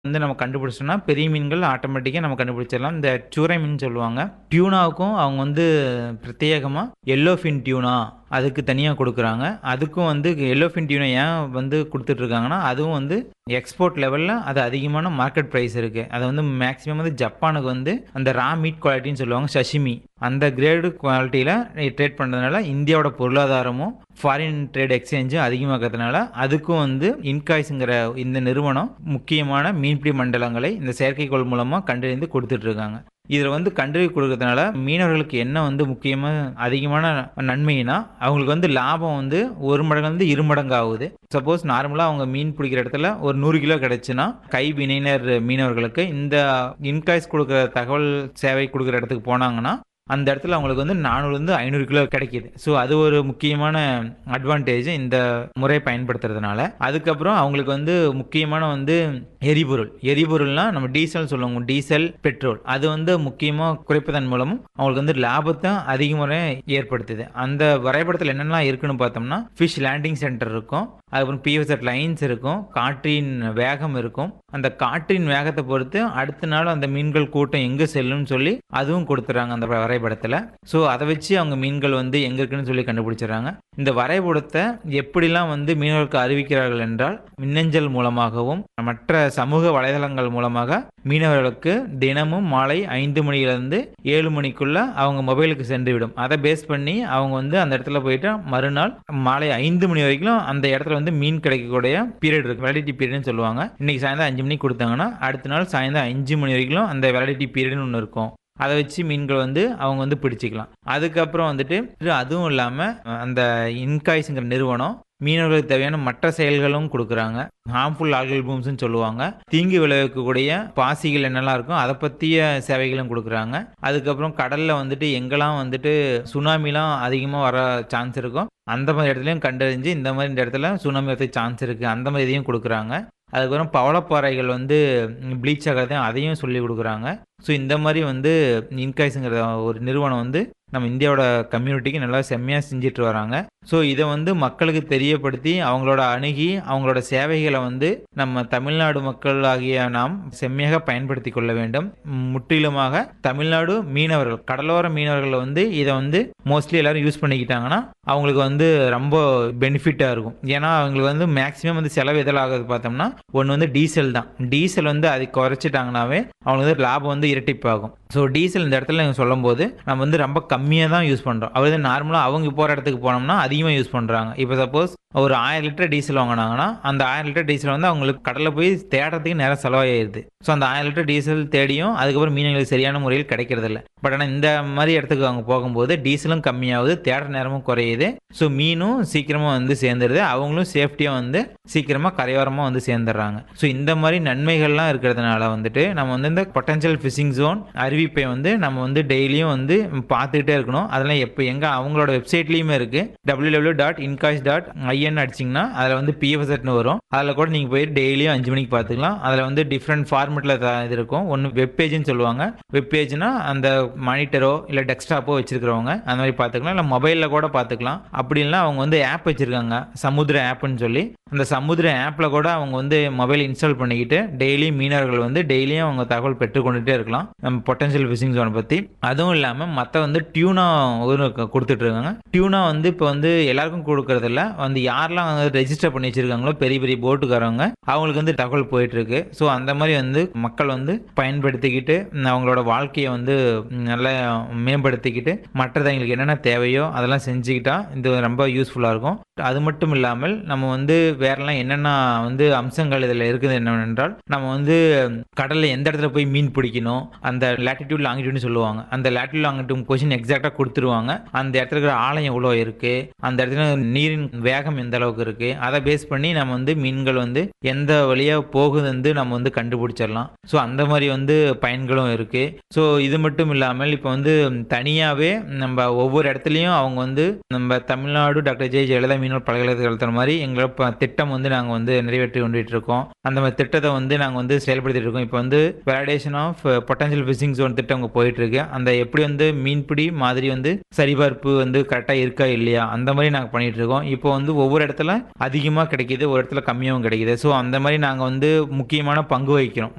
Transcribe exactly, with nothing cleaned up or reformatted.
வந்து நம்ம கண்டுபிடிச்சோம்னா, பெரிய மீன்கள் ஆட்டோமேட்டிக்கா நம்ம கண்டுபிடிச்சிடலாம். இந்த சூறை மீன் சொல்லுவாங்க. டியூனாவுக்கும் அவங்க வந்து பிரத்யேகமா எல்லோ ஃபின் டியூனா அதுக்கு தனியா குடுக்குறாங்க. அதுக்கும் வந்து எல்லோ ஃபின் டியூனா ஏன் வந்து குடுத்துட்டு இருக்காங்கன்னா, அதுவும் வந்து எக்ஸ்போர்ட் லெவல்ல அது அதிகமான மார்க்கெட் பிரைஸ் இருக்கு. அது வந்து மேக்ஸிமம் வந்து ஜப்பானுக்கு வந்து அந்த ரா மீட் குவாலிட்டின்னு சொல்லுவாங்க சஷிமி. அந்த கிரேடு குவாலிட்டியில ட்ரேட் பண்றதுனால இந்தியாவோட பொருளாதாரமும் ஃபாரின் ட்ரேட் எக்ஸ்சேஞ்சும் அதிகமாக்கிறதுனால அதுக்கும் வந்து இன்காய்ஸ்ங்கிற இந்த நிறுவனம் முக்கியமான மீன்பிடி மண்டலங்களை இந்த செயற்கைக்கோள் மூலமா கண்டறிந்து கொடுத்துட்டு இருக்காங்க. இதுல வந்து கண்டறி கொடுக்கறதுனால மீனவர்களுக்கு என்ன வந்து முக்கியமா அதிகமான நன்மைனா, அவங்களுக்கு வந்து லாபம் வந்து ஒரு மடங்குலேருந்து இரு மடங்கு ஆகுது. சப்போஸ் நார்மலா அவங்க மீன் பிடிக்கிற இடத்துல ஒரு நூறு கிலோ கிடைச்சுன்னா, கைவினைஞர் மீனவர்களுக்கு இந்த இன்காய்ஸ் கொடுக்குற தகவல் சேவை கொடுக்குற இடத்துக்கு போனாங்கன்னா, அந்த இடத்துல அவங்களுக்கு வந்து நானூறுலேருந்து ஐநூறு கிலோ கிடைக்குது. ஸோ அது ஒரு முக்கியமான அட்வான்டேஜ் இந்த முறை பயன்படுத்துறதுனால. அதுக்கப்புறம் அவங்களுக்கு வந்து முக்கியமான வந்து எரிபொருள். எரிபொருள்னா நம்ம டீசல் சொல்லுவோம். Diesel, petrol. அது வந்து முக்கியமா குறைப்பதன் மூலமும் அவங்களுக்கு வந்து லாபத்தை அதிக முறை ஏற்படுத்துது. அந்த வரைபடத்தில் என்னென்னலாம் இருக்குன்னு பார்த்தோம்னா, ஃபிஷ் லேண்டிங் சென்டர் இருக்கும். அதுக்கப்புறம் பிஎஸ்எட் லைன்ஸ் இருக்கும். காற்றின் வேகம் இருக்கும். அந்த காற்றின் வேகத்தை பொறுத்து அடுத்த நாள் அந்த மீன்கள் கூட்டம் எங்கே செல்லும்னு சொல்லி அதுவும் கொடுத்துறாங்க அந்த வரைபடத்தில். ஸோ அதை வச்சு அவங்க மீன்கள் வந்து எங்கே இருக்குன்னு சொல்லி கண்டுபிடிச்சிடறாங்க. இந்த வரைபடத்தை எப்படிலாம் வந்து மீனவர்களுக்கு அறிவிக்கிறார்கள் என்றால், மின்னஞ்சல் மூலமாகவும் மற்ற சமூக வலைதளங்கள் மூலமாக மீனவர்களுக்கு தினமும் மாலை ஐந்து மணியிலிருந்து ஏழு மணிக்குள்ள அவங்க மொபைலுக்கு சென்றுவிடும். அதை பேஸ் பண்ணி அவங்க வந்து அந்த இடத்துல போயிட்டு மறுநாள் மாலை ஐந்து மணி வரைக்கும் அந்த இடத்துல வந்து மீன் கிடைக்கக்கூடிய பீரியட் இருக்கு. வேலிடிட்டி பீரியட்னு சொல்லுவாங்க. இன்னைக்கு சாயந்தரம் அஞ்சு மணிக்கு கொடுத்தாங்கன்னா அடுத்த நாள் சாயந்தரம் அஞ்சு மணி வரைக்கும் அந்த வேலிடிட்டி பீரியட்னு ஒன்று இருக்கும். அதை வச்சு மீன்கள் வந்து அவங்க வந்து பிடிச்சிக்கலாம். அதுக்கப்புறம் வந்துட்டு அதுவும் இல்லாமல் அந்த இன்காய்ஸ்ங்கிற நிறுவனம் மீனவர்களுக்கு தேவையான மற்ற செயல்களும் கொடுக்குறாங்க. ஹார்ம்ஃபுல் ஆல்கல் பூம்ஸ்ன்னு சொல்லுவாங்க. தீங்கு விளைவிக்கக்கூடிய பாசிகள் என்னெல்லாம் இருக்கும் அதை பற்றிய சேவைகளும் கொடுக்குறாங்க. அதுக்கப்புறம் கடலில் வந்துட்டு எங்கெல்லாம் வந்துட்டு சுனாமிலாம் அதிகமாக வர சான்ஸ் இருக்கும் அந்த மாதிரி இடத்துலையும் கண்டறிஞ்சு இந்த மாதிரி இந்த இடத்துல சுனாமி வரதுக்கு சான்ஸ் இருக்குது அந்த மாதிரி இதையும் கொடுக்குறாங்க. அதுக்கப்புறம் பவளப்பாறைகள் வந்து ப்ளீச் ஆகிறதையும் அதையும் சொல்லி கொடுக்குறாங்க. ஸோ இந்த மாதிரி வந்து இன்காய்ஸுங்கிற ஒரு நிறுவனம் வந்து நம்ம இந்தியாவோட கம்யூனிட்டிக்கு நல்லா செம்மையாக செஞ்சுட்டு வராங்க. ஸோ இதை வந்து மக்களுக்கு தெரியப்படுத்தி அவங்களோட அணுகி அவங்களோட சேவைகளை வந்து நம்ம தமிழ்நாடு மக்கள் ஆகிய நாம் செம்மையாக பயன்படுத்தி கொள்ள வேண்டும். முற்றிலுமாக தமிழ்நாடு மீனவர்கள், கடலோர மீனவர்கள் வந்து இதை வந்து மோஸ்ட்லி எல்லாரும் யூஸ் பண்ணிக்கிட்டாங்கன்னா அவங்களுக்கு வந்து ரொம்ப பெனிஃபிட்டாக இருக்கும். ஏன்னா அவங்களுக்கு வந்து மேக்ஸிமம் வந்து செலவு எதில் ஆகுது பார்த்தோம்னா, ஒன்று வந்து டீசல் தான். டீசல் வந்து அதை குறைச்சிட்டாங்கனாவே அவங்களுக்கு வந்து லாபம் வந்து இரட்டிப்பாகும். ஸோ டீசல் இந்த இடத்துல நீங்கள் சொல்லும் போது நம்ம வந்து ரொம்ப கம்மியாக தான் யூஸ் பண்ணுறோம். அவர் வந்து நார்மலாக அவங்க போகிற இடத்துக்கு போனோம்னா அதிகமாக யூஸ் பண்ணுறாங்க. இப்போ சப்போஸ் ஒரு ஆயிரம் லிட்டர் டீசல் வாங்கினாங்கன்னா அந்த ஆயிரம் லிட்டர் டீசல் வந்து அவங்களுக்கு கடலில் போய் தேடுறதுக்கு நேரம் செலவாகிடுது. ஸோ அந்த ஆயிரம் லிட்டர் டீசல் தேடியும் அதுக்கப்புறம் மீனங்களுக்கு சரியான முறையில் கிடைக்கிறது இல்லை. பட் ஆனால் இந்த மாதிரி இடத்துக்கு அவங்க போகும்போது டீசலும் கம்மியாகுது, தேடுற நேரமும் குறையுது. ஸோ மீனும் சீக்கிரமாக வந்து சேர்ந்துருது, அவங்களும் சேஃப்டியாக வந்து சீக்கிரமாக கரையோரமாக வந்து சேர்ந்துடுறாங்க. ஸோ இந்த மாதிரி நன்மைகள்லாம் இருக்கிறதுனால வந்துட்டு நம்ம வந்து இந்த பொட்டன்ஷியல் ஃபிஷிங் ஜோன் அறிவிப்பை வந்து நம்ம வந்து டெய்லியும் வந்து பார்த்துக்கிட்டே இருக்கணும். அதெல்லாம் எப்போ எங்கே அவங்களோட வெப்சைட்லேயுமே இருக்குது. W W dot INCOIS dot IN அடிச்சிங்கன்னா அதில் வந்து பிஎஃப்எஸ்எட்னு வரும். அதில் கூட நீங்கள் போய் டெய்லியும் அஞ்சு மணிக்கு பார்த்துக்கலாம். அதில் வந்து டிஃப்ரெண்ட் ஃபார்மெட்டில் இது இருக்கும். ஒன்று வெப் பேஜ்னு சொல்லுவாங்க. வெப் பேஜ்னா அந்த மானிட்டரோ இல்லை டெஸ்க்டாப்போ வச்சிருக்கிறவங்க அந்த மாதிரி பார்த்துக்கலாம். இல்லை மொபைலில் கூட பார்த்துக்கலாம். அப்படி இல்லைனா அவங்க வந்து ஆப் வச்சுருக்காங்க, சமுத்திர ஆப்னு சொல்லி. அந்த சமுத்திர ஆப்பில் கூட அவங்க வந்து மொபைல் இன்ஸ்டால் பண்ணிக்கிட்டு டெய்லி மீனவர்கள் வந்து டெய்லியும் அவங்க தகவல் பெற்றுக்கொண்டுட்டே இருக்கலாம் நம்ம பொட்டன்ஷியல் ஃபிஷிங் ஜோனை பற்றி. அதுவும் இல்லாமல் மற்ற வந்து டியூனா கொடுத்துட்டு இருக்காங்க. டியூனா வந்து இப்போ வந்து எல்லாருக்கும் கொடுக்கறதில்ல. வந்து யாரெல்லாம் வந்து ரெஜிஸ்டர் பண்ணி வச்சிருக்காங்களோ பெரிய பெரிய போட்டுக்காரவங்க அவங்களுக்கு வந்து தகவல் போயிட்டு இருக்கு. ஸோ அந்த மாதிரி வந்து மக்கள் வந்து பயன்படுத்திக்கிட்டு அவங்களோட வாழ்க்கையை வந்து நல்லா மேம்படுத்திக்கிட்டு மற்றது அவங்களுக்கு என்னென்ன தேவையோ அதெல்லாம் செஞ்சுக்கிட்டா இது ரொம்ப யூஸ்ஃபுல்லாக இருக்கும். அது மட்டும் இல்லாமல் நம்ம வந்து வேறெல்லாம் என்னென்ன வந்து அம்சங்கள் இதில் இருக்குது என்னவென்றால், நம்ம வந்து கடலில் எந்த இடத்துல போய் மீன் பிடிக்கணும், அந்த லேட்டிடியூட் லாங்கிடியூட்னு சொல்லுவாங்க. அந்த லேட்டிடியூட் லாங்கிடியூட் கொஸ்டின் எக்ஸாக்டாக கொடுத்துருவாங்க. அந்த இடத்துல இருக்கிற ஆழம் எவ்வளோ இருக்கு, அந்த இடத்துல நீரின் வேகம் எந்த அளவுக்கு இருக்கு, அதை பேஸ் பண்ணி நம்ம வந்து மீன்கள் வந்து எந்த வழியாக போகுது வந்து நம்ம வந்து கண்டுபிடிச்சிடலாம். ஸோ அந்த மாதிரி வந்து பயன்களும் இருக்கு. ஸோ இது மட்டும் இல்லாமல் இப்போ வந்து தனியாகவே நம்ம ஒவ்வொரு இடத்துலையும் அவங்க வந்து நம்ம தமிழ்நாடு டாக்டர் ஜே ஜெயலலிதா மீனவர் பல்கலைக்கழகத்தில் மாதிரி எங்களோட திட்டம் வந்து நாங்கள் வந்து நிறைவேற்றி கொண்டுட்டு இருக்கோம். அந்த மாதிரி திட்டத்தை வந்து நாங்கள் வந்து செயல்படுத்திட்டு இருக்கோம். இப்போ வந்து validation of potential phishing zone திட்டம் அங்கே போயிட்டு இருக்கு. அந்த எப்படி வந்து மீன்பிடி மாதிரி வந்து சரிபார்ப்பு வந்து கரெக்டாக இருக்கா இல்லையா அந்த மாதிரி நாங்கள் பண்ணிட்டு இருக்கோம். இப்போ வந்து ஒவ்வொரு இடத்துல அதிகமாக கிடைக்கிது, ஒரு இடத்துல கம்மியாகவும் கிடைக்கிது. ஸோ அந்த மாதிரி நாங்கள் வந்து முக்கியமான பங்கு வகிக்கிறோம்.